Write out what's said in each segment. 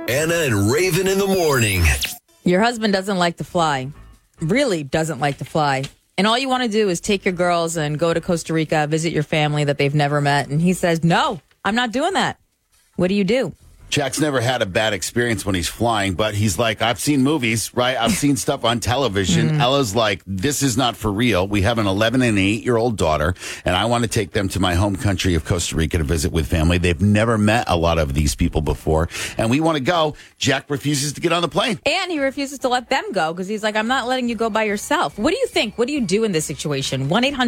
Anna and Raven in the morning. Your husband doesn't like to fly, really doesn't like to fly. And all you want to do is take your girls and go to Costa Rica, visit your family that they've never met. And he says, no, I'm not doing that. What do you do? Jack's never had a bad experience when he's flying, but he's like, I've seen movies, right? I've seen stuff on television. Ella's like, this is not for real. We have an 11 and 8-year-old daughter, and I want to take them to my home country of Costa Rica to visit with family. They've never met a lot of these people before, and we want to go. Jack refuses to get on the plane. And he refuses to let them go because he's like, I'm not letting you go by yourself. What do you think? What do you do in this situation?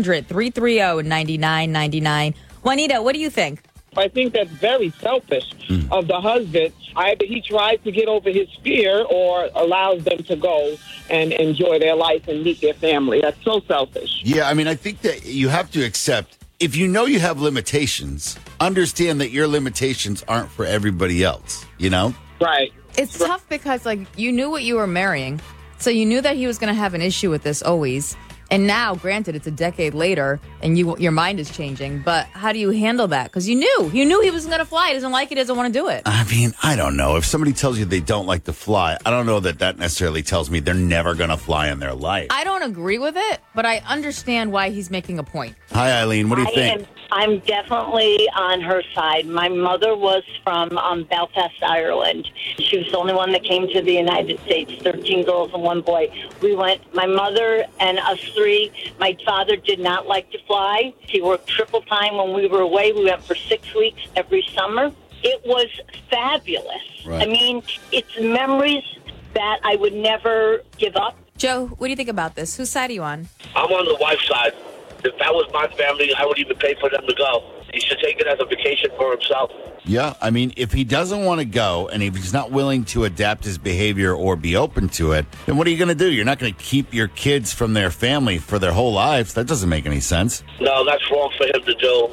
1-800-330-9999. Juanita, what do you think? I think that's very selfish of the husband. Either he tries to get over his fear or allows them to go and enjoy their life and meet their family. That's so selfish. Yeah, I mean, I think that you have to accept, if you know you have limitations, understand that your limitations aren't for everybody else, you know? Right. It's tough because, like, you knew what you were marrying, so you knew that he was going to have an issue with this always. And now, granted, it's a decade later, and your mind is changing. But how do you handle that? Because you knew he wasn't going to fly. He doesn't like it. He doesn't want to do it. I mean, I don't know. If somebody tells you they don't like to fly, I don't know that necessarily tells me they're never going to fly in their life. I don't agree with it, but I understand why he's making a point. Hi, Eileen. What do you think? I'm definitely on her side. My mother was from Belfast, Ireland. She was the only one that came to the United States, 13 girls and one boy. We went, my mother and us three. My father did not like to fly. He worked triple time when we were away. We went for 6 weeks every summer. It was fabulous. Right. I mean, it's memories that I would never give up. Joe, what do you think about this? Whose side are you on? I'm on the wife's side. If that was my family, I would even pay for them to go. He should take it as a vacation for himself. Yeah, I mean, if he doesn't want to go and if he's not willing to adapt his behavior or be open to it, then what are you going to do? You're not going to keep your kids from their family for their whole lives. That doesn't make any sense. No, that's wrong for him to do.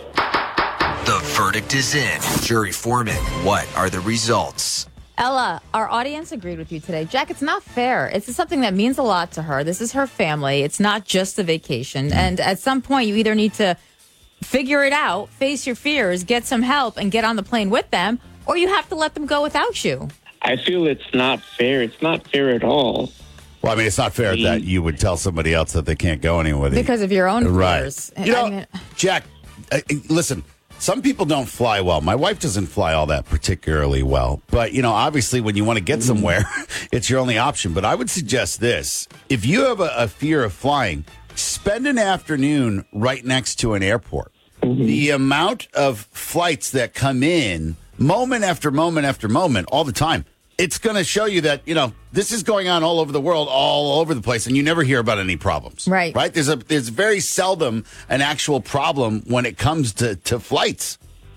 The verdict is in. Jury foreman, what are the results? Ella, our audience agreed with you today. Jack, it's not fair. It's something that means a lot to her. This is her family. It's not just a vacation. And at some point, you either need to figure it out, face your fears, get some help, and get on the plane with them, or you have to let them go without you. I feel it's not fair. It's not fair at all. Well, I mean, it's not fair that you would tell somebody else that they can't go anywhere with you. Because of your own fears. Right. You know, Jack, listen, some people don't fly well. My wife doesn't fly all that particularly well. But, you know, obviously when you want to get somewhere, it's your only option. But I would suggest this. If you have a fear of flying, spend an afternoon right next to an airport. The amount of flights that come in moment after moment after moment all the time, it's going to show you that, you know, this is going on all over the world, all over the place, and you never hear about any problems. Right. Right? There's very seldom an actual problem when it comes to flights.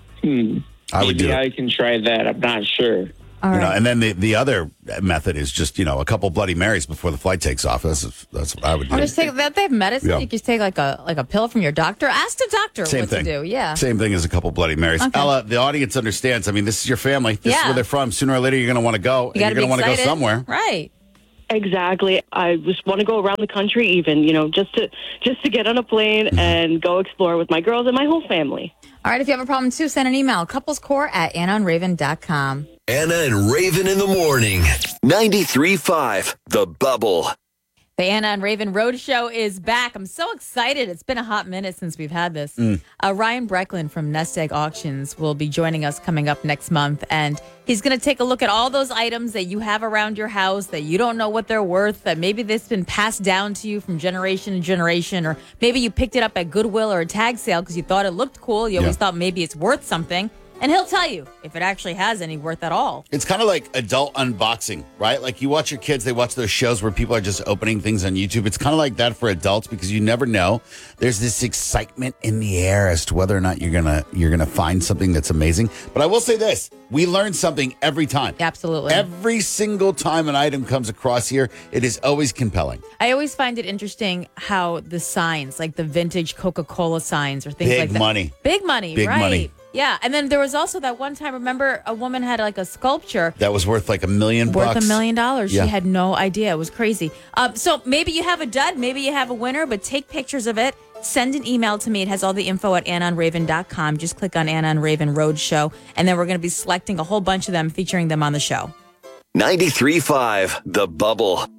I would do Maybe it. I can try that. I'm not sure. All You know, right. and then the other method is just, you know, a couple Bloody Marys before the flight takes off. That's what I would do. Or just take that. They have medicine. Yeah. You just take like a pill from your doctor. Ask the doctor Same what thing. to do. Yeah. Same thing as a couple Bloody Marys. Okay. Ella, the audience understands. I mean, this is your family. This is Yeah. where they're from. Sooner or later, you're going to want to go. And You got you're to be going to want to go excited. somewhere. Right. Exactly. I just want to go around the country, even, you know, just to get on a plane and go explore with my girls and my whole family. All right. If you have a problem too, send an email. couplescore@AnnaandRaven.com. Anna and Raven in the morning. 93.5 The Bubble. The Anna and Raven Road Show is back. I'm so excited. It's been a hot minute since we've had this. Ryan Brecklin from Nest Egg Auctions will be joining us coming up next month. And he's going to take a look at all those items that you have around your house that you don't know what they're worth, that maybe this been passed down to you from generation to generation, or maybe you picked it up at Goodwill or a tag sale because you thought it looked cool. You always thought maybe it's worth something. And he'll tell you if it actually has any worth at all. It's kind of like adult unboxing, right? Like you watch your kids, they watch those shows where people are just opening things on YouTube. It's kind of like that for adults because you never know. There's this excitement in the air as to whether or not you're gonna find something that's amazing. But I will say this, we learn something every time. Absolutely. Every single time an item comes across here, it is always compelling. I always find it interesting how the signs, like the vintage Coca-Cola signs or things Big like that. money. Big money, Big right. money. Yeah, and then there was also that one time, remember, a woman had like a sculpture That was worth like $1 million. worth $1 million. Yeah. She had no idea. It was crazy. So maybe you have a dud, maybe you have a winner, but take pictures of it. Send an email to me. It has all the info at AnnaandRaven.com. Just click on Anna and Raven Road Show, and then we're going to be selecting a whole bunch of them, featuring them on the show. 93.5 The Bubble.